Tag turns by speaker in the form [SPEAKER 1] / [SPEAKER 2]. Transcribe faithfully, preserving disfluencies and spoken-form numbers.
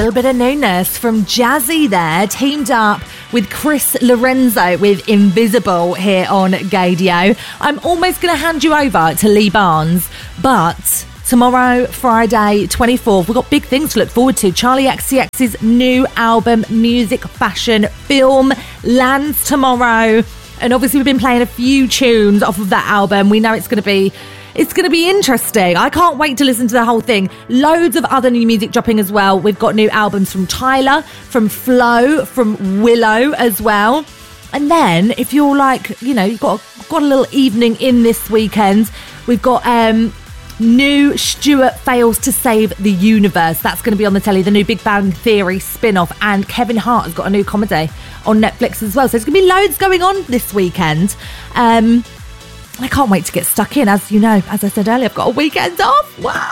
[SPEAKER 1] little bit of newness from Jazzy there, teamed up with Chris Lorenzo with Invisible here on Gaydio. I'm almost going to hand you over to Lee Barnes, but tomorrow, Friday, twenty-fourth, we've got big things to look forward to. Charlie X C X's new album, Music, Fashion, Film, lands tomorrow. And obviously we've been playing a few tunes off of that album. We know it's going to be It's going to be interesting. I can't wait to listen to the whole thing. Loads of other new music dropping as well. We've got new albums from Tyler, from Flo, from Willow as well. And then if you're like, you know, you've got, got a little evening in this weekend, we've got um, new Stuart Fails to Save the Universe. That's going to be on the telly, the new Big Bang Theory spin-off. And Kevin Hart has got a new comedy on Netflix as well. So there's going to be loads going on this weekend. Um... I can't wait to get stuck in. As you know, as I said earlier, I've got a weekend off. Wow.